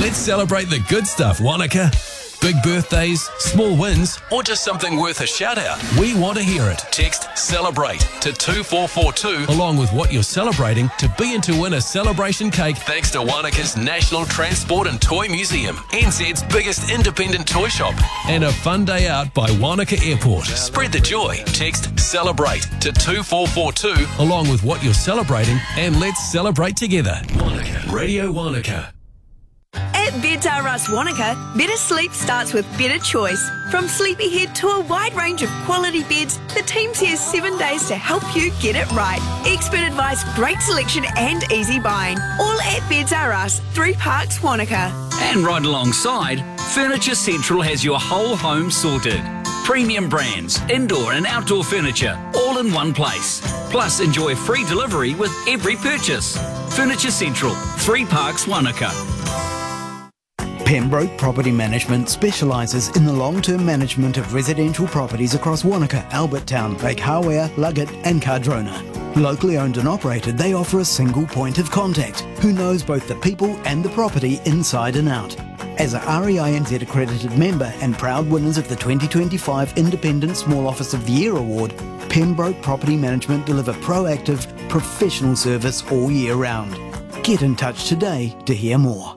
Let's celebrate the good stuff, Wanaka. Big birthdays, small wins, or just something worth a shout out. We want to hear it. Text CELEBRATE to 2442 along with what you're celebrating to be in to win a celebration cake thanks to Wanaka's National Transport and Toy Museum, NZ's biggest independent toy shop, and a fun day out by Wanaka Airport. Spread the joy. Text CELEBRATE to 2442 along with what you're celebrating and let's celebrate together. Wanaka. Radio Wanaka. At Beds R Us Wanaka, better sleep starts with better choice. From Sleepyhead to a wide range of quality beds, the team's here 7 days to help you get it right. Expert advice, great selection and easy buying. All at Beds R Us, 3 Parks, Wanaka. And right alongside, Furniture Central has your whole home sorted. Premium brands, indoor and outdoor furniture, all in one place. Plus, enjoy free delivery with every purchase. Furniture Central, 3 Parks, Wanaka. Pembroke Property Management specialises in the long-term management of residential properties across Wanaka, Albertown, Lake Hawea, Luggett and Cardrona. Locally owned and operated, they offer a single point of contact who knows both the people and the property inside and out. As a REINZ accredited member and proud winners of the 2025 Independent Small Office of the Year Award, Pembroke Property Management deliver proactive, professional service all year round. Get in touch today to hear more.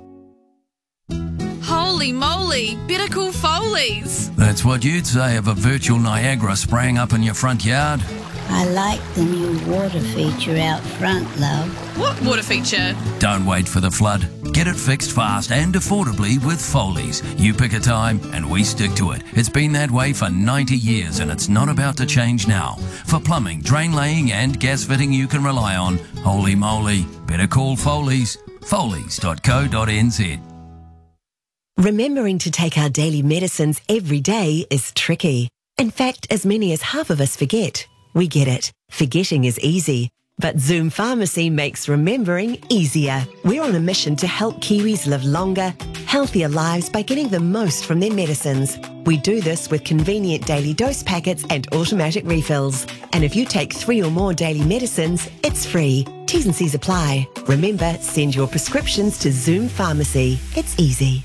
Holy moly, better call Foley's. That's what you'd say of a virtual Niagara spraying up in your front yard. I like the new water feature out front, love. What water feature? Don't wait for the flood. Get it fixed fast and affordably with Foley's. You pick a time and we stick to it. It's been that way for 90 years and it's not about to change now. For plumbing, drain laying and gas fitting you can rely on, holy moly, better call Foley's. Foley's.co.nz. Remembering to take our daily medicines every day is tricky. In fact, as many as half of us forget. We get it. Forgetting is easy. But Zoom Pharmacy makes remembering easier. We're on a mission to help Kiwis live longer, healthier lives by getting the most from their medicines. We do this with convenient daily dose packets and automatic refills. And if you take 3 or more daily medicines, it's free. T's and C's apply. Remember, send your prescriptions to Zoom Pharmacy. It's easy.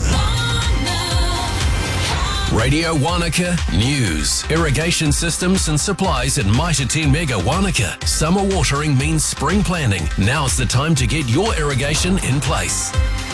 Radio Wanaka News. Irrigation systems and supplies at Mitre 10 Mega Wanaka. Summer watering means spring planting. Now's the time to get your irrigation in place.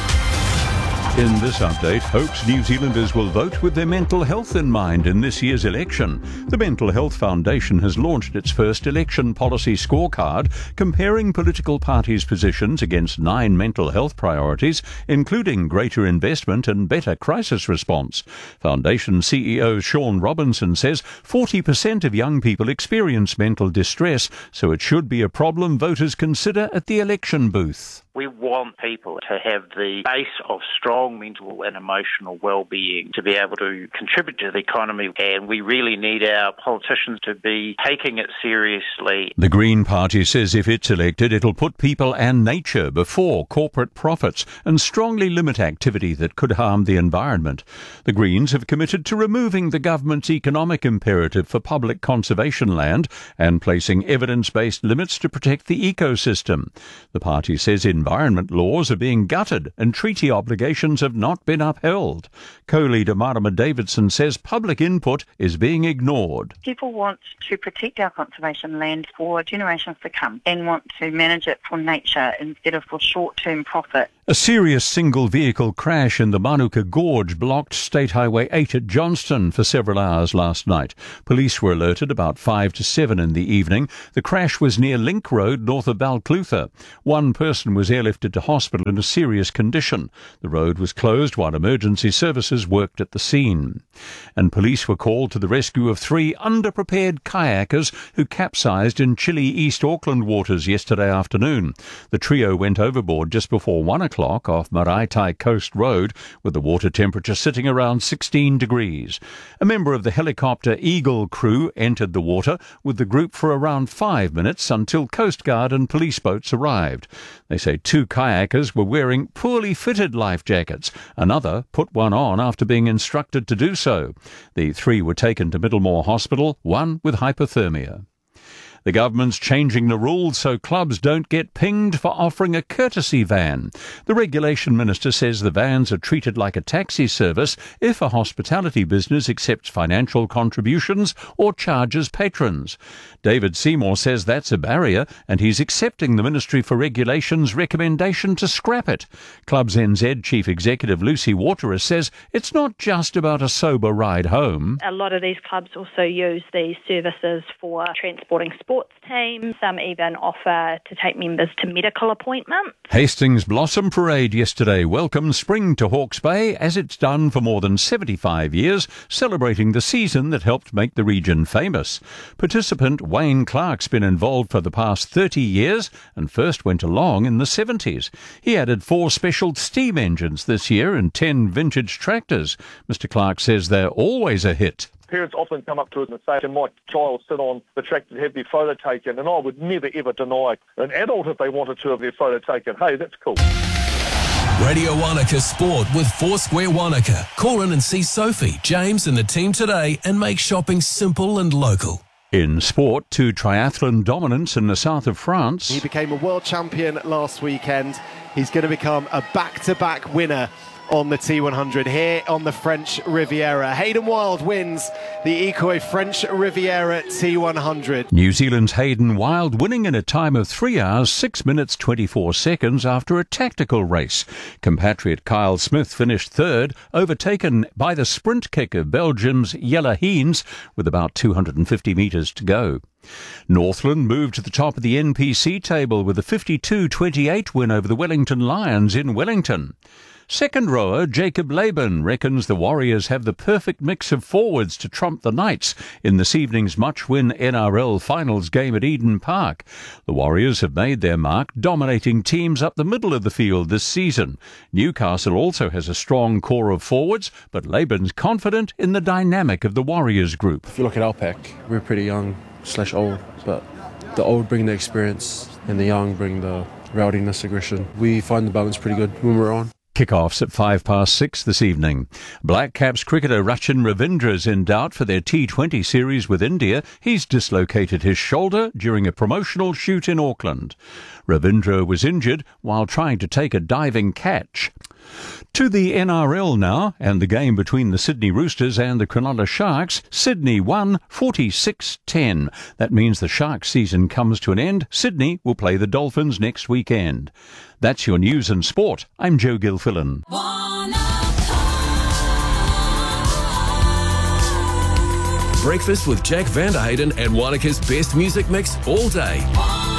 In this update, hopes New Zealanders will vote with their mental health in mind in this year's election. The Mental Health Foundation has launched its first election policy scorecard, comparing political parties' positions against 9 mental health priorities, including greater investment and better crisis response. Foundation CEO Sean Robinson says 40% of young people experience mental distress, so it should be a problem voters consider at the election booth. We want people to have the base of strong mental and emotional well-being to be able to contribute to the economy, and we really need our politicians to be taking it seriously. The Green Party says if it's elected, it'll put people and nature before corporate profits and strongly limit activity that could harm the environment. The Greens have committed to removing the government's economic imperative for public conservation land and placing evidence-based limits to protect the ecosystem. The party says environment laws are being gutted and treaty obligations have not been upheld. Co-leader Marama Davidson says public input is being ignored. People want to protect our conservation land for generations to come and want to manage it for nature instead of for short-term profit. A serious single-vehicle crash in the Manuka Gorge blocked State Highway 8 at Johnston for several hours last night. Police were alerted about 5 to 7 in the evening. The crash was near Link Road, north of Balclutha. One person was airlifted to hospital in a serious condition. The road was closed while emergency services worked at the scene. And police were called to the rescue of 3 underprepared kayakers who capsized in chilly East Auckland waters yesterday afternoon. The trio went overboard just before 1 o'clock off Maraitai Coast Road, with the water temperature sitting around 16 degrees. A member of the helicopter Eagle crew entered the water with the group for around 5 minutes until Coast Guard and police boats arrived. They say 2 kayakers were wearing poorly fitted life jackets. Another put one on after being instructed to do so. The 3 were taken to Middlemore Hospital, one with hypothermia. The government's changing the rules so clubs don't get pinged for offering a courtesy van. The regulation minister says the vans are treated like a taxi service if a hospitality business accepts financial contributions or charges patrons. David Seymour says that's a barrier, and he's accepting the Ministry for Regulation's recommendation to scrap it. Clubs NZ Chief Executive Lucy Waterer says it's not just about a sober ride home. A lot of these clubs also use these services for transporting sports teams. Some even offer to take members to medical appointments. Hastings Blossom Parade yesterday welcomed spring to Hawke's Bay, as it's done for more than 75 years, celebrating the season that helped make the region famous. Participant Wayne Clark's been involved for the past 30 years and first went along in the 70s. He added 4 special steam engines this year and 10 vintage tractors. Mr. Clark says they're always a hit. Parents often come up to us and say, can my child sit on the tractor to have their photo taken? And I would never ever deny an adult if they wanted to have their photo taken. Hey, that's cool. Radio Wanaka Sport with Foursquare Wanaka. Call in and see Sophie, James and the team today and make shopping simple and local. In sport, 2 triathlon dominants in the south of France. He became a world champion last weekend. He's going to become a back-to-back winner on the T100 here on the French Riviera. Hayden Wilde wins the Ecoy French Riviera T100. New Zealand's Hayden Wilde winning in a time of 3 hours, 6 minutes, 24 seconds after a tactical race. Compatriot Kyle Smith finished third, overtaken by the sprint kicker Belgium's Jelle Heens with about 250 metres to go. Northland moved to the top of the NPC table with a 52-28 win over the Wellington Lions in Wellington. Second rower Jacob Laban reckons the Warriors have the perfect mix of forwards to trump the Knights in this evening's must-win NRL finals game at Eden Park. The Warriors have made their mark, dominating teams up the middle of the field this season. Newcastle also has a strong core of forwards, but Laban's confident in the dynamic of the Warriors group. If you look at our pack, we're pretty young/old, but the old bring the experience and the young bring the rowdiness, aggression. We find the balance pretty good when we're on. Kickoffs at 6:05 this evening. Black Caps cricketer Rachin Ravindra is in doubt for their T20 series with India. He's dislocated his shoulder during a promotional shoot in Auckland. Ravindra was injured while trying to take a diving catch. To the NRL now, and the game between the Sydney Roosters and the Cronulla Sharks. Sydney won 46-10. That means the Sharks season comes to an end. Sydney will play the Dolphins next weekend. That's your news and sport. I'm Joe Gilfillan. Breakfast with Jack Vanderhayden and Wanaka's best music mix all day.